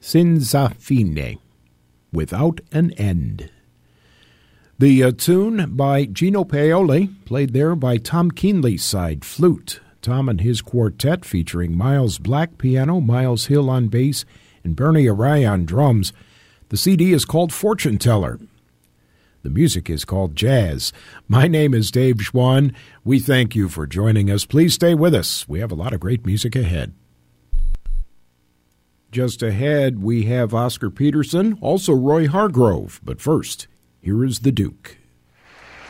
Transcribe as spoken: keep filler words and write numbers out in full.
Senza fine, without an end. The uh, tune by Gino Paoli, played there by Tom Keenley's side flute. Tom and his quartet featuring Miles Black piano, Miles Hill on bass, and Bernie Arai on drums. The C D is called Fortune Teller. The music is called Jazz. My name is Dave Schwann. We thank you for joining us. Please stay with us. We have a lot of great music ahead. Just ahead, we have Oscar Peterson, also Roy Hargrove. But first, here is the Duke.